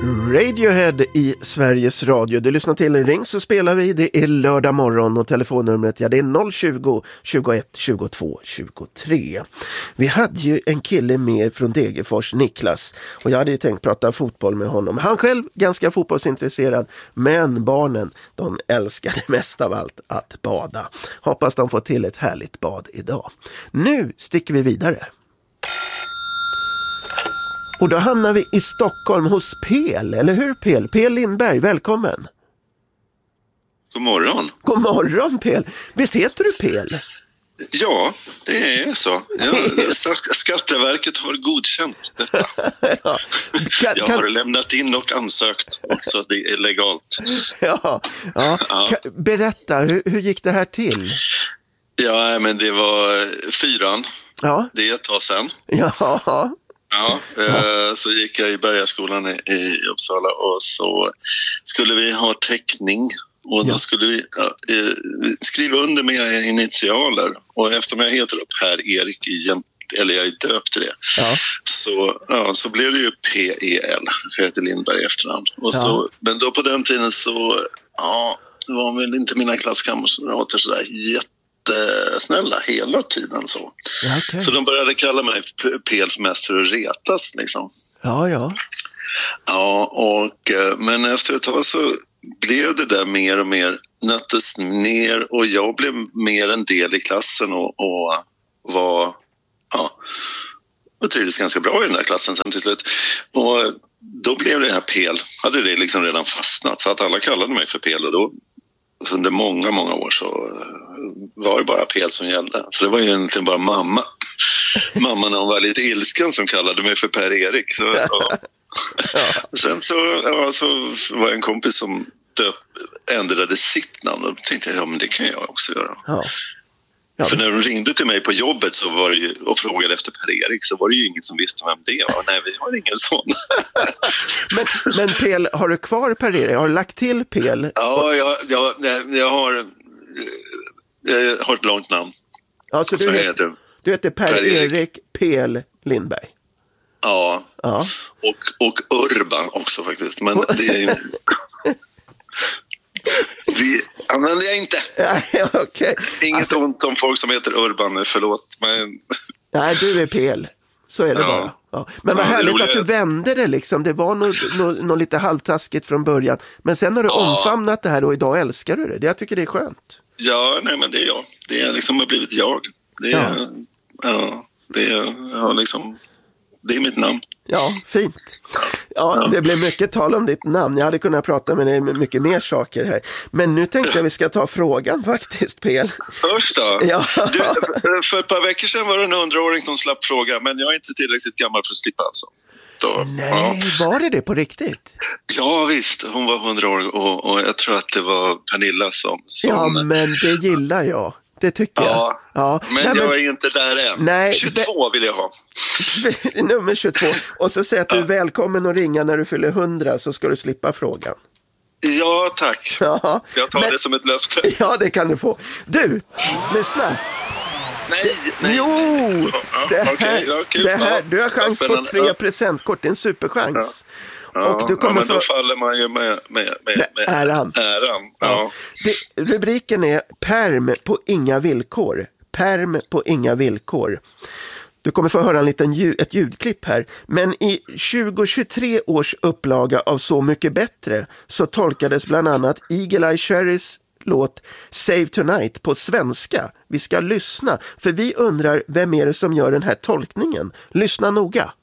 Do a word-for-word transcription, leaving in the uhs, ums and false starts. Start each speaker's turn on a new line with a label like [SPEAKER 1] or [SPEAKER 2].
[SPEAKER 1] Radiohead i Sveriges Radio. Du lyssnar till en ring så spelar vi. Det är lördag morgon och telefonnumret, ja, det är noll tjugo, tjugoett, tjugotvå, tjugotre. Vi hade ju en kille med från Degerfors, Niklas, och jag hade ju tänkt prata fotboll med honom. Han själv ganska fotbollsintresserad, men barnen, de älskade mest av allt att bada. Hoppas de får till ett härligt bad idag. Nu sticker vi vidare. Och då hamnar vi i Stockholm hos Pel, eller hur Pel? Pel Lindberg, välkommen.
[SPEAKER 2] God morgon.
[SPEAKER 1] God morgon Pel. Visst heter du Pel?
[SPEAKER 2] Ja, det är så. Ja, Skatteverket har godkänt detta. ja. kan, Jag har kan... lämnat in och ansökt också, det är legalt.
[SPEAKER 1] ja, ja. ja. Kan... Berätta, hur, hur gick det här till?
[SPEAKER 2] Ja, men det var fyran. Ja. Det är ett tag sedan.
[SPEAKER 1] Ja.
[SPEAKER 2] Ja, eh, så gick jag i Bergaskolan i, i Uppsala och så skulle vi ha teckning och då ja. skulle vi ja, eh, skriva under med initialer, och eftersom jag heter Per-Erik igen, eller jag är döpt till det, ja. Så, ja, så blev det ju P E L, för jag heter Lindberg i efternamn. Och ja. så, men då på den tiden så ja, det var väl inte mina klasskamrater sådär jätte snälla hela tiden så. Ja, okay. Så de började kalla mig Pel mest för att retas liksom.
[SPEAKER 1] Ja, ja.
[SPEAKER 2] Ja, och men efter ett tag så blev det där mer och mer nöttes ner, och jag blev mer en del i klassen och, och var ja, och trivdes ganska bra i den där klassen sen till slut. Och då blev det här Pel, hade det liksom redan fastnat, så att alla kallade mig för Pel, och då under många, många år så var det bara Pel som gällde. Så det var ju egentligen bara mamma. Mamma när hon var lite ilsken som kallade mig för Per-Erik. Så, ja. Ja. Sen så, ja, så var det en kompis som döp, ändrade sitt namn, och då tänkte jag, ja men det kan jag också göra. Ja. Ja, för när de ringde till mig på jobbet så var det ju, och frågade efter Per-Erik, så var det ju ingen som visste vem det var. Nej, vi har ingen sån.
[SPEAKER 1] men, men Pel, har du kvar Per-Erik? Har du lagt till Pel?
[SPEAKER 2] Ja, jag, jag, jag, har, jag har ett långt namn.
[SPEAKER 1] Ja, så du, heter, heter, du heter Per-Erik Pel Lindberg?
[SPEAKER 2] Ja, ja. Och, och Urban också faktiskt. Men det är ju... Det använder jag inte.
[SPEAKER 1] Nej, okay.
[SPEAKER 2] Inget alltså... ont om folk som heter Urban, förlåt. Men...
[SPEAKER 1] Nej, du är Pel. Så är det ja. bara. Ja. Men vad ja, härligt att du vände det liksom. Det var nog, nog, nog lite halvtaskigt från början. Men sen har du ja. omfamnat det här, och idag älskar du det. det. Jag tycker det är skönt.
[SPEAKER 2] Ja, nej men det är jag. Det är liksom har blivit jag. Det är, ja. Ja, det är, jag har liksom... Det är mitt namn.
[SPEAKER 1] Ja, fint. Ja, det blev mycket tal om ditt namn. Jag hade kunnat prata med dig med mycket mer saker här. Men nu tänkte jag vi ska ta frågan faktiskt, Pel.
[SPEAKER 2] Först då?
[SPEAKER 1] Ja.
[SPEAKER 2] Du, för ett par veckor sedan var det en hundraåring som slapp fråga, men jag är inte tillräckligt gammal för att slippa alltså. Då,
[SPEAKER 1] Nej, ja. Var det det på riktigt?
[SPEAKER 2] Ja, visst. Hon var hundra år och, och jag tror att det var Pernilla som... som...
[SPEAKER 1] Ja, men det gillar jag. Det tycker
[SPEAKER 2] ja,
[SPEAKER 1] jag. Ja,
[SPEAKER 2] men nej, jag men... är inte där än. Nej, tjugotvå vill jag ha.
[SPEAKER 1] Nummer tjugotvå. Och så säger att du är välkommen att ringa när du fyller hundra, så ska du slippa frågan.
[SPEAKER 2] Ja, tack. Ja, jag tar men... det som ett löfte.
[SPEAKER 1] Ja, det kan du få. Du, lyssna.
[SPEAKER 2] Nej, nej.
[SPEAKER 1] Jo, det här,
[SPEAKER 2] okay, okay,
[SPEAKER 1] det här,
[SPEAKER 2] ja,
[SPEAKER 1] du har chans på tre presentkort. Det är en superchans. Ja.
[SPEAKER 2] Ja,
[SPEAKER 1] och du kommer
[SPEAKER 2] ja, men
[SPEAKER 1] få...
[SPEAKER 2] då faller man ju med, med, med, med
[SPEAKER 1] äran.
[SPEAKER 2] äran. Ja. Ja.
[SPEAKER 1] Det, rubriken är Perm på inga villkor. Perm på inga villkor. Du kommer få höra en liten ljud, ett ljudklipp här. Men i tjugohundratjugotre års upplaga av Så mycket bättre så tolkades bland annat Eagle Eye Cherrys låt Save Tonight på svenska. Vi ska lyssna, för vi undrar vem är det som gör den här tolkningen. Lyssna noga.